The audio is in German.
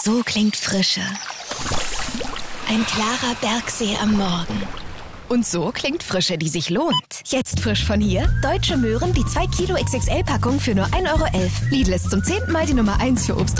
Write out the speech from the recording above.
So klingt Frische. Ein klarer Bergsee am Morgen. Und so klingt Frische, die sich lohnt. Jetzt frisch von hier: Deutsche Möhren, die 2 Kilo XXL-Packung für nur 1,11 €. Lidl ist zum 10. Mal die Nummer 1 für Obst